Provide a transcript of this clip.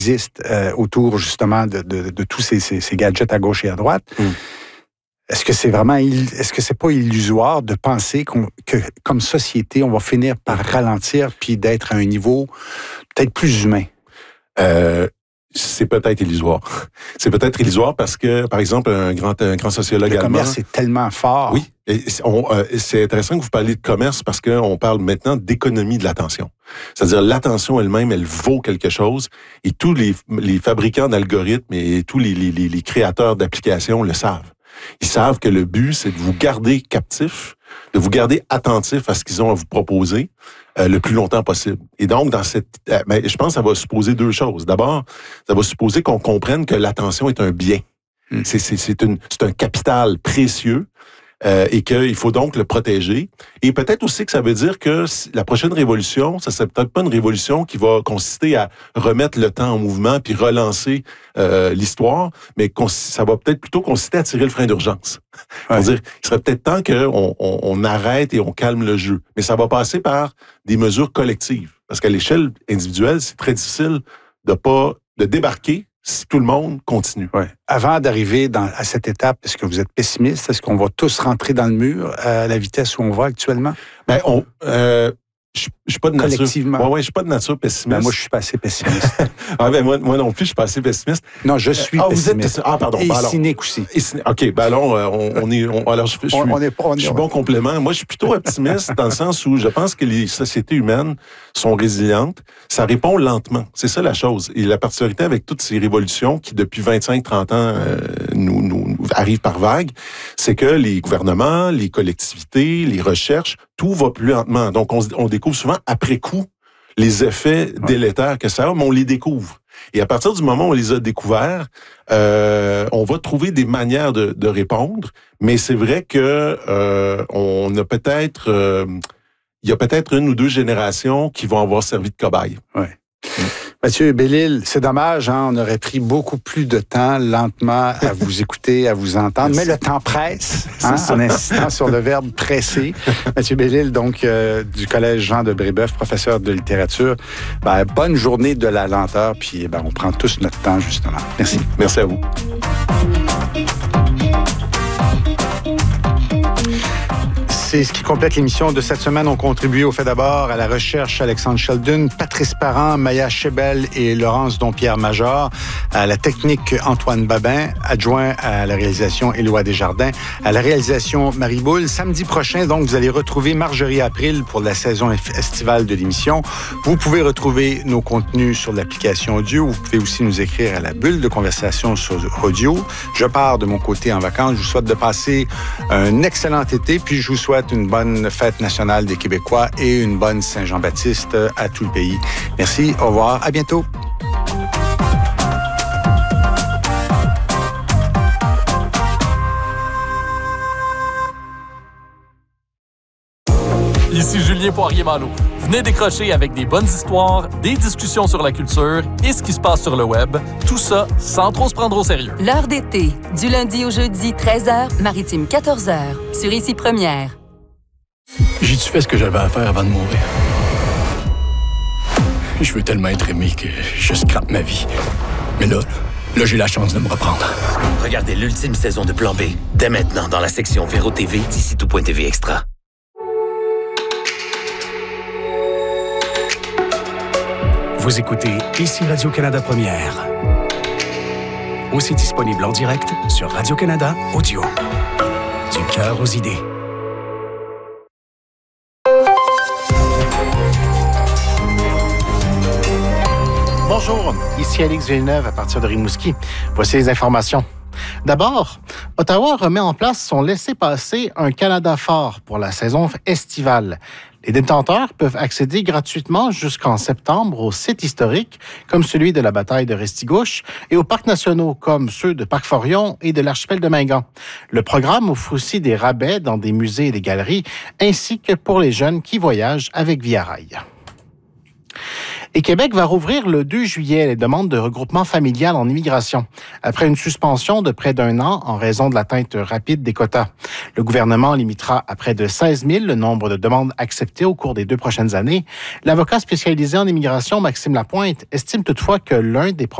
existent autour justement de tous ces gadgets à gauche et à droite. Est-ce que c'est pas illusoire de penser que comme société, on va finir par ralentir puis d'être à un niveau peut-être plus humain? C'est peut-être illusoire. C'est peut-être illusoire parce que, par exemple, un grand sociologue allemand... Le commerce est tellement fort. Oui. Et c'est intéressant que vous parliez de commerce parce qu'on parle maintenant d'économie de l'attention. C'est-à-dire l'attention elle-même, elle vaut quelque chose et tous les fabricants d'algorithmes et tous les créateurs d'applications le savent. Ils savent que le but, c'est de vous garder captif, de vous garder attentif à ce qu'ils ont à vous proposer le plus longtemps possible. Et donc, je pense que ça va supposer deux choses. D'abord, ça va supposer qu'on comprenne que l'attention est un bien. C'est un capital précieux et qu'il faut donc le protéger. Et peut-être aussi que ça veut dire que la prochaine révolution, ça serait peut-être pas une révolution qui va consister à remettre le temps en mouvement puis relancer l'histoire, mais ça va peut-être plutôt consister à tirer le frein d'urgence. C'est-à-dire, il serait peut-être temps qu'on arrête et on calme le jeu. Mais ça va passer par des mesures collectives. Parce qu'à l'échelle individuelle, c'est très difficile de débarquer si tout le monde continue. Ouais. Avant d'arriver à cette étape, est-ce que vous êtes pessimiste? Est-ce qu'on va tous rentrer dans le mur à la vitesse où on va actuellement? Je suis pas de nature. Collectivement. Ouais, je suis pas de nature pessimiste. Moi, je suis pas assez pessimiste. Moi non plus, je suis pas assez pessimiste. Non, je suis pessimiste. Pardon. Et cynique aussi. OK, alors je suis bon complément. Moi, je suis plutôt optimiste dans le sens où je pense que les sociétés humaines sont résilientes. Ça répond lentement. C'est ça la chose. Et la particularité avec toutes ces révolutions qui, depuis 25-30 ans, nous arrivent par vagues, c'est que les gouvernements, les collectivités, les recherches, tout va plus lentement. Donc, on découvre souvent après coup les effets délétères que ça a, mais on les découvre. Et à partir du moment où on les a découverts, on va trouver des manières de répondre, mais c'est vrai que il y a peut-être une ou deux générations qui vont avoir servi de cobaye. Ouais. Mathieu Bellil, c'est dommage, on aurait pris beaucoup plus de temps, lentement, à vous écouter, à vous entendre, mais le temps presse, en insistant sur le verbe presser. Mathieu Bellil, donc, du Collège Jean de Brébeuf, professeur de littérature. Bonne journée de la lenteur, puis on prend tous notre temps, justement. Merci. Merci à vous. C'est ce qui complète l'émission de cette semaine. On contribue au fait d'abord à la recherche Alexandre Sheldon, Patrice Parent, Maya Chebel et Laurence Dompierre-Major, à la technique Antoine Babin, adjoint à la réalisation Éloi Desjardins, à la réalisation Marie Boule. Samedi prochain, donc, vous allez retrouver Marjorie April pour la saison estivale de l'émission. Vous pouvez retrouver nos contenus sur l'application audio. Vous pouvez aussi nous écrire à la bulle de conversation sur audio. Je pars de mon côté en vacances. Je vous souhaite de passer un excellent été, puis je vous souhaite une bonne fête nationale des Québécois et une bonne Saint-Jean-Baptiste à tout le pays. Merci, au revoir, à bientôt. Ici Julien Poirier-Malo. Venez décrocher avec des bonnes histoires, des discussions sur la culture et ce qui se passe sur le web. Tout ça sans trop se prendre au sérieux. L'heure d'été, du lundi au jeudi, 13h, maritime 14h, sur Ici Première. J'ai-tu fait ce que j'avais à faire avant de mourir? Je veux tellement être aimé que je scrape ma vie. Mais là, j'ai la chance de me reprendre. Regardez l'ultime saison de Plan B, dès maintenant dans la section Véro TV d'ici tout.tv Extra. Vous écoutez Ici Radio-Canada Première. Aussi disponible en direct sur Radio-Canada Audio. Du cœur aux idées. Bonjour, ici Alix Villeneuve à partir de Rimouski. Voici les informations. D'abord, Ottawa remet en place son laissez-passer Un Canada fort pour la saison estivale. Les détenteurs peuvent accéder gratuitement jusqu'en septembre aux sites historiques, comme celui de la bataille de Restigouche, et aux parcs nationaux, comme ceux de Parc-Forillon et de l'archipel de Mingan. Le programme offre aussi des rabais dans des musées et des galeries, ainsi que pour les jeunes qui voyagent avec Via Rail. Et Québec va rouvrir le 2 juillet les demandes de regroupement familial en immigration, après une suspension de près d'1 an en raison de l'atteinte rapide des quotas. Le gouvernement limitera à près de 16 000 le nombre de demandes acceptées au cours des 2 prochaines années. L'avocat spécialisé en immigration, Maxime Lapointe, estime toutefois que l'un des